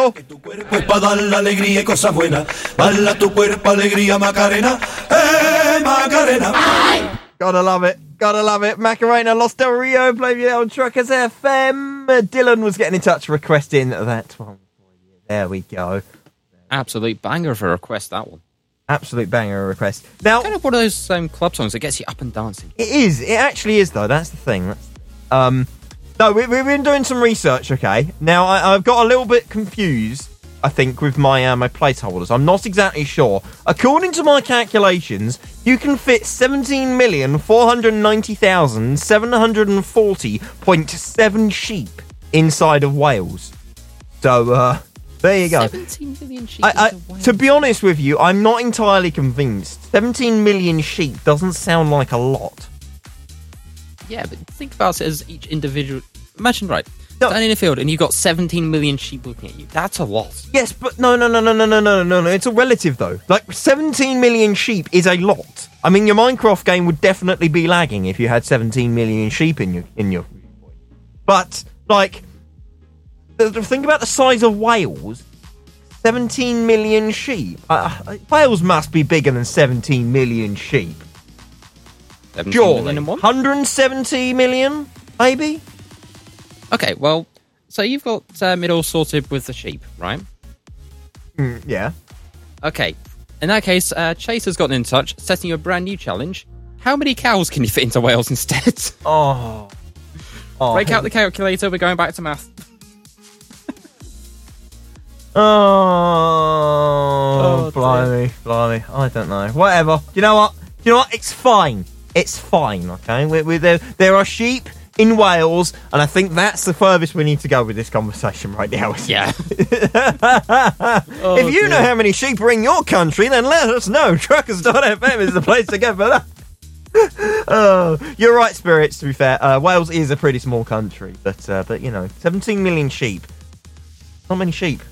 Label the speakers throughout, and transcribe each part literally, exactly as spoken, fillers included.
Speaker 1: Que tu cuerpo es para dar la alegría y cosas buenas. Bala tu cuerpo, alegría, Macarena. Hey, Macarena.
Speaker 2: Gotta love it. Gotta love it. Macarena, Los Del Rio, played it on Truckers F M. Dylan was getting in touch requesting that one. There we go.
Speaker 3: Absolute banger for a request, that one.
Speaker 2: Absolute banger request. Now,
Speaker 3: kind of one of those um, club songs that gets you up and dancing.
Speaker 2: It is. It actually is, though. That's the thing. That's, um, no, we, we've been doing some research, okay? Now, I, I've got a little bit confused, I think, with my uh, my placeholders. I'm not exactly sure. According to my calculations, you can fit seventeen million four hundred ninety thousand seven hundred forty point seven sheep inside of Wales. So, uh, there you go.
Speaker 3: seventeen million sheep
Speaker 2: I, I, to be honest with you, I'm not entirely convinced. seventeen million sheep doesn't sound like a lot.
Speaker 3: Yeah, but think about it as each individual. Imagine, right, no. standing in a field and you've got seventeen million sheep looking at you. That's a lot.
Speaker 2: Yes, but no, no, no, no, no, no, no, no, no. It's a relative, though. Like, seventeen million sheep is a lot. I mean, your Minecraft game would definitely be lagging if you had seventeen million sheep in your... in your. But, like, think about the size of Wales. seventeen million sheep. Uh, Wales must be bigger than seventeen million sheep. Surely. one hundred seventy million, maybe?
Speaker 3: Okay, well, so you've got um, it all sorted with the sheep, right?
Speaker 2: Mm, yeah.
Speaker 3: Okay, in that case, uh, Chase has gotten in touch, setting you a brand new challenge. How many cows can you fit into Wales instead?
Speaker 2: Oh. oh
Speaker 3: Break out the calculator, we're going back to math.
Speaker 2: oh,
Speaker 3: oh,
Speaker 2: blimey,
Speaker 3: dear.
Speaker 2: blimey. I don't know. Whatever. You know what? You know what? It's fine. It's fine, okay? We're, we're there, there are sheep in Wales, and I think that's the furthest we need to go with this conversation right now.
Speaker 3: Yeah.
Speaker 2: oh, if you dear. know how many sheep are in your country, then let us know. Truckers dot f m is the place to go for that. oh, you're right, Spirits, to be fair. Uh, Wales is a pretty small country, but, uh, but you know, seventeen million sheep. Not many sheep.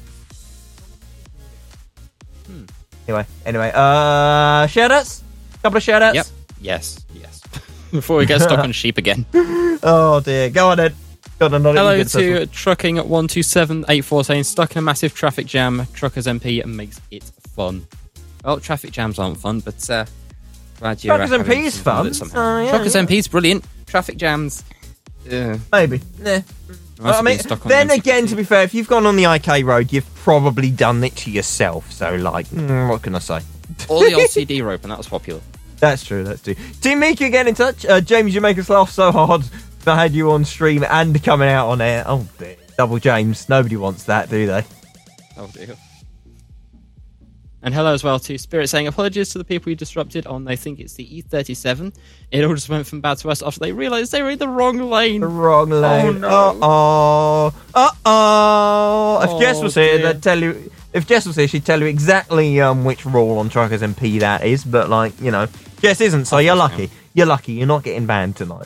Speaker 2: Hmm. Anyway, anyway, uh, shout-outs? Couple of shout-outs?
Speaker 3: Yep. Yes, yes. Before we get stuck on sheep again.
Speaker 2: Oh dear, go on, Ed. God, I'm not
Speaker 3: Hello to Trucking at one two seven eight four saying, stuck in a massive traffic jam. Truckers M P makes it fun. Well, traffic jams aren't fun, but uh, glad you're
Speaker 2: Truckers M P is fun.
Speaker 3: Uh, yeah, Truckers yeah. M P is brilliant. Traffic jams, uh,
Speaker 2: maybe. Yeah. Well, I mean, then again, to be fair, if you've gone on the I K road, you've probably done it to yourself. So, like, mm, what can I say?
Speaker 3: Or the L C D rope, and that was popular.
Speaker 2: That's true, that's true. Team Mika, get in touch. Uh, James, you make us laugh so hard. I had you on stream and coming out on air. Oh, dear. Double James. Nobody wants that, do they?
Speaker 3: Oh, dear. And hello as well to Spirit saying, apologies to the people you disrupted on, they think it's the E thirty-seven. It all just went from bad to us after they realised they were in the wrong lane.
Speaker 2: The wrong lane.
Speaker 3: Oh, no.
Speaker 2: Uh-oh. Uh-oh. If
Speaker 3: Oh,
Speaker 2: Jess was here,
Speaker 3: dear.
Speaker 2: they'd tell you... If Jess was here, she'd tell you exactly um, which rule on Truckers M P that is, but, like, you know... Jess isn't, so you're lucky. You're lucky. You're not getting banned tonight.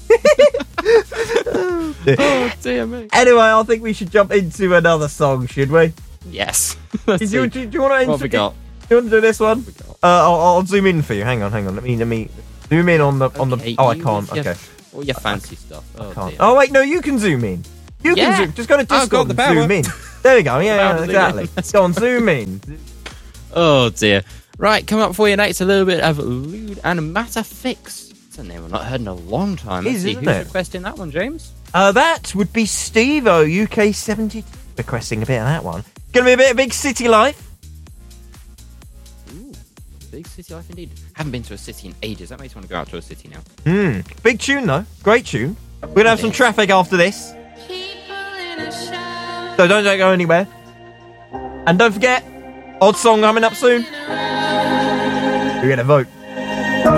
Speaker 3: Oh, dear me.
Speaker 2: Anyway, I think we should jump into another song, should we?
Speaker 3: Yes.
Speaker 2: do, you, do, do you want to?
Speaker 3: What have we got?
Speaker 2: Do you want to do this one? Uh, I'll, I'll zoom in for you. Hang on, hang on. Let me let me zoom in on the on
Speaker 3: Okay,
Speaker 2: the. Oh, I
Speaker 3: you
Speaker 2: can't.
Speaker 3: with your-
Speaker 2: Okay.
Speaker 3: All your fancy stuff. Oh,
Speaker 2: I can't.
Speaker 3: dear.
Speaker 2: Oh wait, no, you can zoom in. You
Speaker 3: Yeah.
Speaker 2: can zoom. Just go to
Speaker 3: I've got
Speaker 2: Discord
Speaker 3: the
Speaker 2: and
Speaker 3: power.
Speaker 2: zoom in. There we go. Yeah,
Speaker 3: The
Speaker 2: yeah,
Speaker 3: power to zoom
Speaker 2: exactly. Go on, zoom in.
Speaker 3: Oh, dear. Right, coming up for you next, a little bit of Lewd and Matterfix. It's a name I've not heard in a long time. Let's
Speaker 2: Is,
Speaker 3: see
Speaker 2: isn't
Speaker 3: who's
Speaker 2: it?
Speaker 3: requesting that one, James.
Speaker 2: Uh, that would be Steve-O, U K seventy-two, requesting a bit of that one. Gonna be a bit of Big City Life.
Speaker 3: Ooh, big city life indeed. Haven't been to a city in ages. That makes me want to go out to a city now.
Speaker 2: Hmm. Big tune, though. Great tune. We're gonna have some traffic after this. So don't go anywhere. And don't forget, odd song coming up soon. We're gonna vote.